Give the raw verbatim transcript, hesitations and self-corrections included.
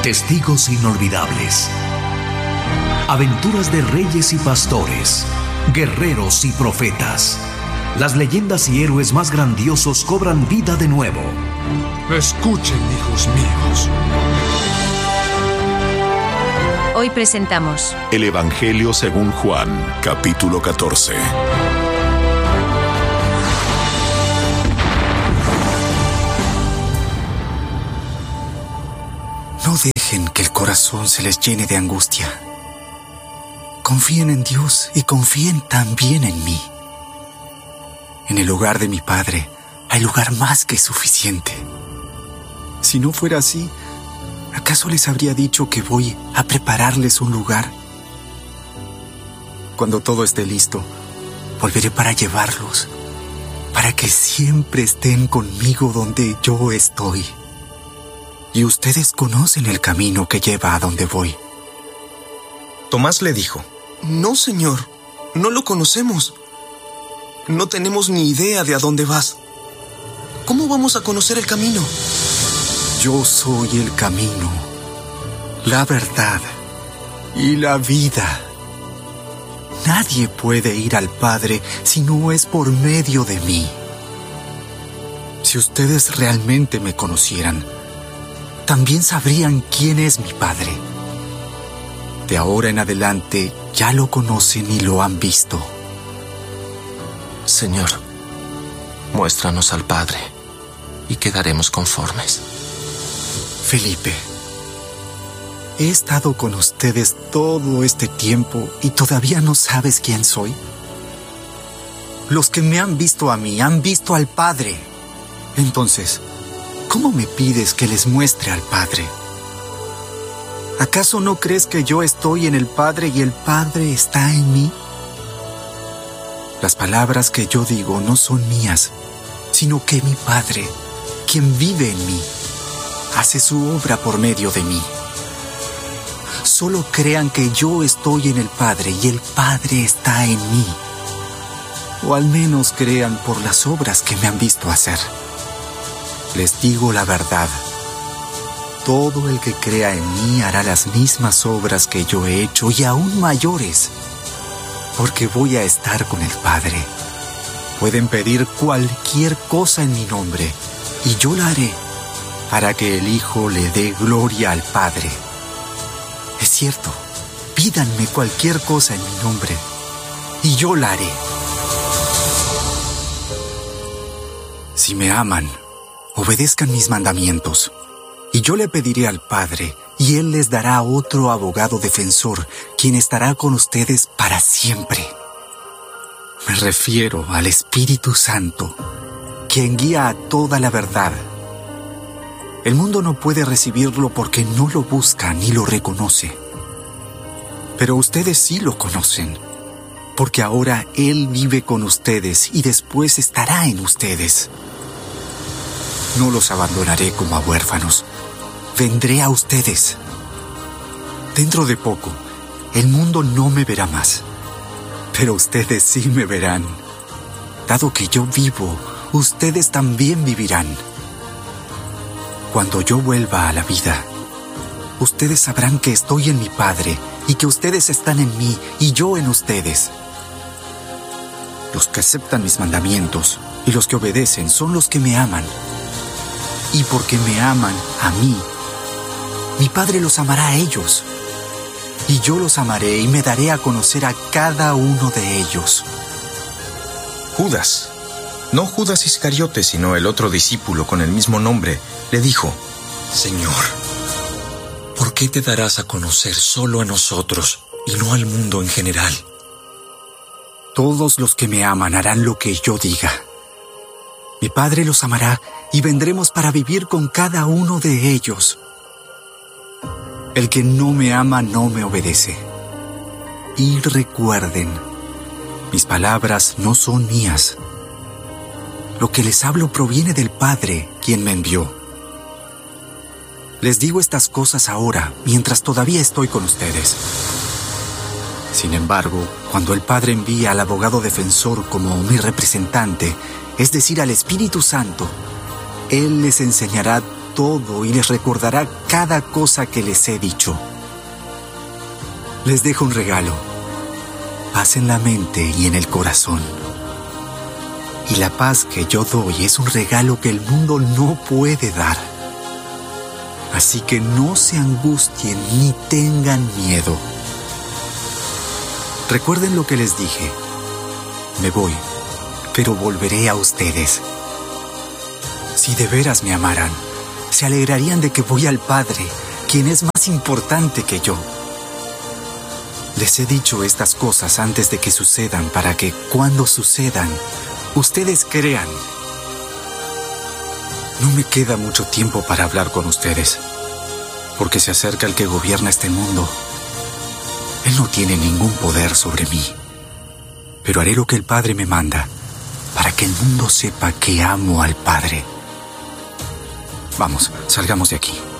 Testigos inolvidables. Aventuras de reyes y pastores, guerreros y profetas. Las leyendas y héroes más grandiosos cobran vida de nuevo. Escuchen, hijos míos. Hoy presentamos El Evangelio según Juan, capítulo catorce. No dejen que el corazón se les llene de angustia. Confíen en Dios y confíen también en mí. En el hogar de mi Padre hay lugar más que suficiente. Si no fuera así, ¿acaso les habría dicho que voy a prepararles un lugar? Cuando todo esté listo, volveré para llevarlos, para que siempre estén conmigo donde yo estoy. Y ustedes conocen el camino que lleva a donde voy. Tomás le dijo: No, Señor, no lo conocemos. No tenemos ni idea de a dónde vas. ¿Cómo vamos a conocer el camino? Yo soy el camino, la verdad y la vida. Nadie puede ir al Padre si no es por medio de mí. Si ustedes realmente me conocieran, también sabrían quién es mi Padre. De ahora en adelante ya lo conocen y lo han visto. Señor, muéstranos al Padre y quedaremos conformes. Felipe, he estado con ustedes todo este tiempo y todavía no sabes quién soy. Los que me han visto a mí han visto al Padre. Entonces, ¿cómo me pides que les muestre al Padre? ¿Acaso no crees que yo estoy en el Padre y el Padre está en mí? Las palabras que yo digo no son mías, sino que mi Padre, quien vive en mí, hace su obra por medio de mí. Solo crean que yo estoy en el Padre y el Padre está en mí. O al menos crean por las obras que me han visto hacer. Les digo la verdad. Todo el que crea en mí hará las mismas obras que yo he hecho y aún mayores, porque voy a estar con el Padre. Pueden pedir cualquier cosa en mi nombre y yo la haré, para que el Hijo le dé gloria al Padre. Es cierto, pídanme cualquier cosa en mi nombre y yo la haré. Si me aman, obedezcan mis mandamientos. Y yo le pediré al Padre, y Él les dará otro abogado defensor, quien estará con ustedes para siempre. Me refiero al Espíritu Santo, quien guía a toda la verdad. El mundo no puede recibirlo porque no lo busca ni lo reconoce. Pero ustedes sí lo conocen, porque ahora Él vive con ustedes y después estará en ustedes. No los abandonaré como a huérfanos. Vendré a ustedes. Dentro de poco, el mundo no me verá más, pero ustedes sí me verán. Dado que yo vivo, ustedes también vivirán. Cuando yo vuelva a la vida, ustedes sabrán que estoy en mi Padre y que ustedes están en mí y yo en ustedes. Los que aceptan mis mandamientos y los que obedecen son los que me aman. Y porque me aman a mí, mi Padre los amará a ellos. Y yo los amaré y me daré a conocer a cada uno de ellos. Judas, no Judas Iscariote, sino el otro discípulo con el mismo nombre, le dijo: Señor, ¿por qué te darás a conocer solo a nosotros y no al mundo en general? Todos los que me aman harán lo que yo diga. Mi Padre los amará y vendremos para vivir con cada uno de ellos. El que no me ama no me obedece. Y recuerden, mis palabras no son mías. Lo que les hablo proviene del Padre, quien me envió. Les digo estas cosas ahora, mientras todavía estoy con ustedes. Sin embargo, cuando el Padre envía al abogado defensor como mi representante, es decir, al Espíritu Santo, Él les enseñará todo y les recordará cada cosa que les he dicho. Les dejo un regalo, paz en la mente y en el corazón. Y la paz que yo doy es un regalo que el mundo no puede dar. Así que no se angustien ni tengan miedo. Recuerden lo que les dije. Me voy, pero volveré a ustedes. Si de veras me amaran, se alegrarían de que voy al Padre, quien es más importante que yo. Les he dicho estas cosas antes de que sucedan, para que cuando sucedan, ustedes crean. No me queda mucho tiempo para hablar con ustedes, porque se acerca el que gobierna este mundo. Él no tiene ningún poder sobre mí, pero haré lo que el Padre me manda, para que el mundo sepa que amo al Padre. Vamos, salgamos de aquí.